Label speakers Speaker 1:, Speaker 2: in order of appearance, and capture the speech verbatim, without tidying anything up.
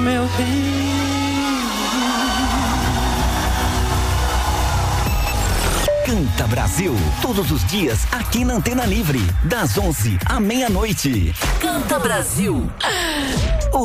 Speaker 1: meu bem.
Speaker 2: Canta Brasil, todos os dias aqui na Antena Livre, das onze à meia-noite.
Speaker 3: Canta Brasil.